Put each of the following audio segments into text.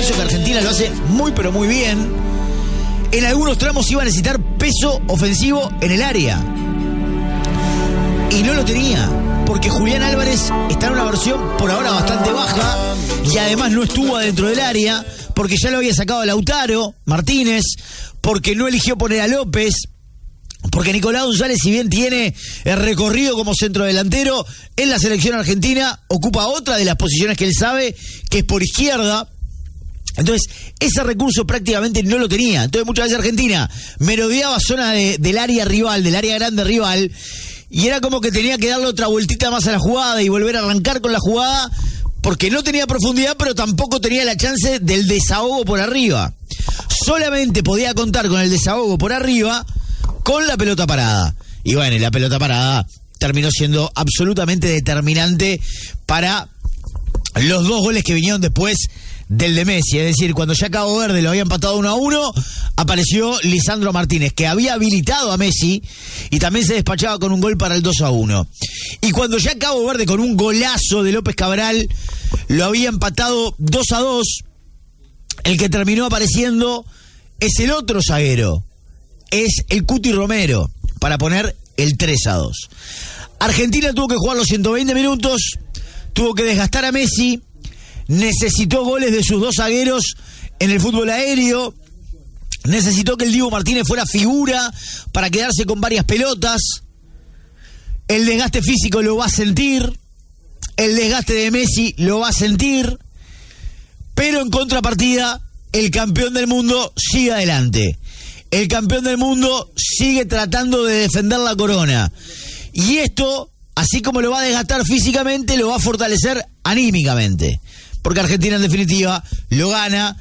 eso que Argentina lo hace muy pero muy bien, en algunos tramos iba a necesitar peso ofensivo en el área. Y no lo tenía, porque Julián Álvarez está en una versión por ahora bastante baja y además no estuvo adentro del área, porque ya lo había sacado a Lautaro Martínez, porque no eligió poner a López, porque Nicolás González, si bien tiene el recorrido como centrodelantero, en la selección argentina ocupa otra de las posiciones que él sabe, que es por izquierda. Entonces, ese recurso prácticamente no lo tenía. Entonces, muchas veces Argentina merodeaba zona del área rival, del área grande rival, y era como que tenía que darle otra vueltita más a la jugada y volver a arrancar con la jugada, porque no tenía profundidad, pero tampoco tenía la chance del desahogo por arriba. Solamente podía contar con el desahogo por arriba con la pelota parada. Y bueno, la pelota parada terminó siendo absolutamente determinante para los 2 goles que vinieron después del de Messi. Es decir, cuando ya Cabo Verde lo había empatado 1-1, apareció Lisandro Martínez, que había habilitado a Messi y también se despachaba con un gol para el 2-1. Y cuando ya Cabo Verde, con un golazo de López Cabral, lo había empatado 2-2, el que terminó apareciendo es el otro zaguero, es el Cuti Romero, para poner el 3-2. Argentina tuvo que jugar los 120 minutos, tuvo que desgastar a Messi, necesitó goles de sus 2 zagueros en el fútbol aéreo, necesitó que el Dibu Martínez fuera figura para quedarse con varias pelotas. El desgaste físico lo va a sentir, el desgaste de Messi lo va a sentir, pero en contrapartida, el campeón del mundo sigue adelante. El campeón del mundo sigue tratando de defender la corona. Y esto, así como lo va a desgastar físicamente, lo va a fortalecer anímicamente. Porque Argentina, en definitiva, lo gana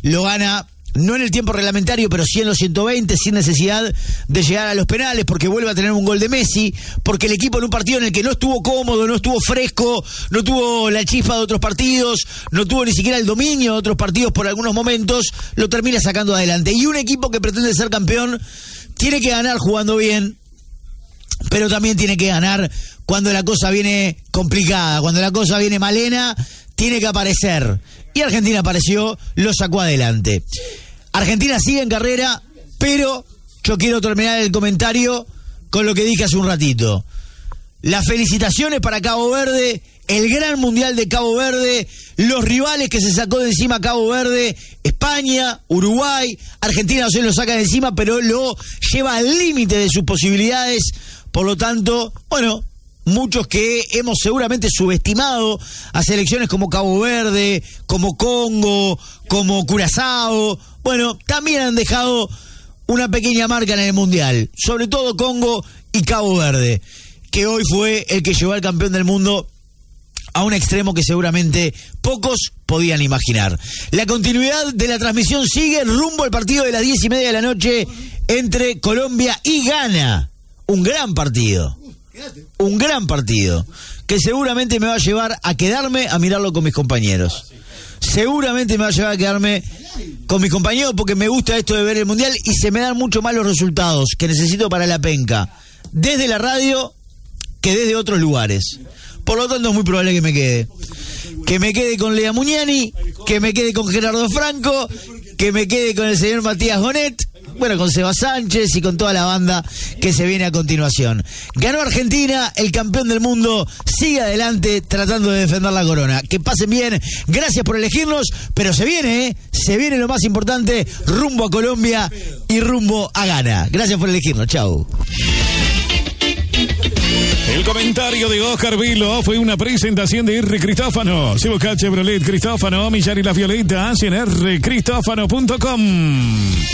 no en el tiempo reglamentario, pero sí en los 120, sin necesidad de llegar a los penales, porque vuelve a tener un gol de Messi, porque el equipo en un partido en el que no estuvo cómodo, no estuvo fresco, no tuvo la chispa de otros partidos, no tuvo ni siquiera el dominio de otros partidos por algunos momentos, lo termina sacando adelante. Y un equipo que pretende ser campeón tiene que ganar jugando bien, pero también tiene que ganar cuando la cosa viene complicada, cuando la cosa viene malena, tiene que aparecer. Y Argentina apareció, lo sacó adelante. Argentina sigue en carrera, pero yo quiero terminar el comentario con lo que dije hace un ratito. Las felicitaciones para Cabo Verde, el gran mundial de Cabo Verde, los rivales que se sacó de encima Cabo Verde, España, Uruguay, Argentina no se lo saca de encima, pero lo lleva al límite de sus posibilidades. Por lo tanto, bueno, muchos que hemos seguramente subestimado a selecciones como Cabo Verde, como Congo, como Curazao, bueno, también han dejado una pequeña marca en el Mundial, sobre todo Congo y Cabo Verde, que hoy fue el que llevó al campeón del mundo a un extremo que seguramente pocos podían imaginar. La continuidad de la transmisión sigue rumbo al partido de las 10:30 de la noche entre Colombia y Ghana. Un gran partido que seguramente me va a llevar a quedarme a mirarlo con mis compañeros. Seguramente me va a llevar a quedarme con mis compañeros porque me gusta esto de ver el Mundial y se me dan mucho más los resultados que necesito para la penca, desde la radio que desde otros lugares. Por lo tanto es muy probable que me quede con Lea Muñani, que me quede con Gerardo Franco, que me quede con el señor Matías Gonet, bueno, con Seba Sánchez y con toda la banda que se viene a continuación. Ganó Argentina, el campeón del mundo sigue adelante tratando de defender la corona. Que pasen bien, gracias por elegirnos, pero se viene lo más importante, rumbo a Colombia y rumbo a Ghana. Gracias por elegirnos, chau. El comentario de Oscar Vilo fue una presentación de R. Cristófano. Si busca Chevrolet Cristófano, Millar y las Violetas en rcristófano.com.